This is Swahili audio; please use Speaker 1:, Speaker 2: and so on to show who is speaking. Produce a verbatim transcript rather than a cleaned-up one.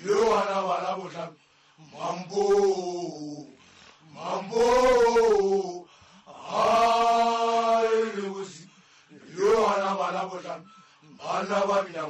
Speaker 1: yo ana bala bohlano mambo mambo ai le bosi yo ana bala bohlano bana ba bina